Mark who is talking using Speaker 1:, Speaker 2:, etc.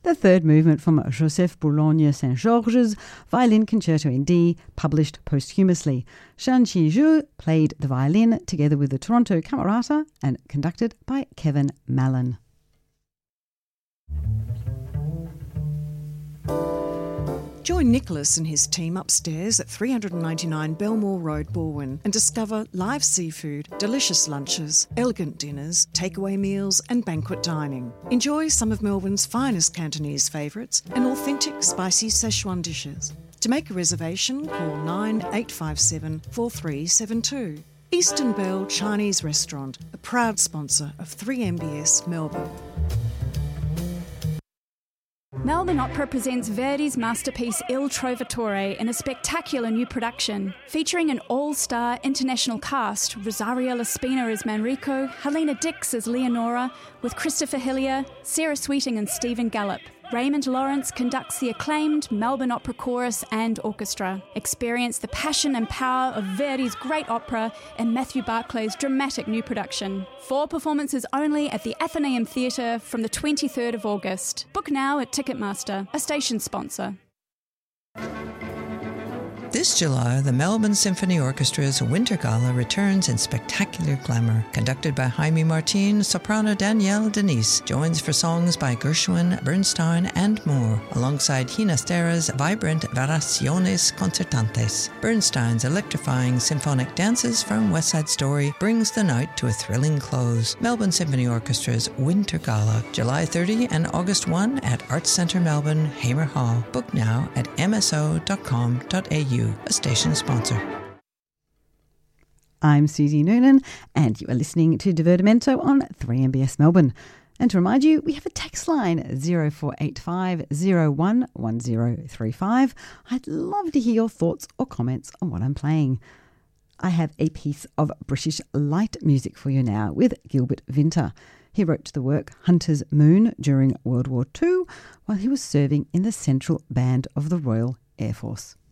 Speaker 1: the third movement from Joseph Boulogne Saint-Georges' Violin Concerto in D, published posthumously. Shan Chi-Zhu played the violin together with the Toronto Camerata and conducted by Kevin Mallon.
Speaker 2: Join Nicholas and his team upstairs at 399 Belmore Road, Balwyn, and discover live seafood, delicious lunches, elegant dinners, takeaway meals and banquet dining. Enjoy some of Melbourne's finest Cantonese favourites and authentic spicy Szechuan dishes. To make a reservation, call 9857 4372. Eastern Bell Chinese Restaurant, a proud sponsor of 3MBS Melbourne.
Speaker 3: Melbourne Opera presents Verdi's masterpiece Il Trovatore in a spectacular new production. Featuring an all-star international cast, Rosario Laspina as Manrico, Helena Dix as Leonora, with Christopher Hillier, Sarah Sweeting and Stephen Gallup. Raymond Lawrence conducts the acclaimed Melbourne Opera Chorus and Orchestra. Experience the passion and power of Verdi's great opera in Matthew Barclay's dramatic new production. 4 performances only at the Athenaeum Theatre from the 23rd of August. Book now at Ticketmaster, a station sponsor.
Speaker 4: This July, the Melbourne Symphony Orchestra's Winter Gala returns in spectacular glamour. Conducted by Jaime Martin, soprano Danielle Denise joins for songs by Gershwin, Bernstein and more, alongside Ginastera's vibrant Variaciones Concertantes. Bernstein's electrifying symphonic dances from West Side Story brings the night to a thrilling close. Melbourne Symphony Orchestra's Winter Gala, July 30 and August 1 at Arts Centre Melbourne, Hamer Hall. Book now at mso.com.au. A station sponsor.
Speaker 1: I'm Susie Noonan, and you are listening to Divertimento on 3MBS Melbourne. And to remind you, we have a text line 0485 01 1035. I'd love to hear your thoughts or comments on what I'm playing. I have a piece of British light music for you now with Gilbert Vinter. He wrote the work Hunter's Moon during World War II while he was serving in the Central Band of the Royal Air Force.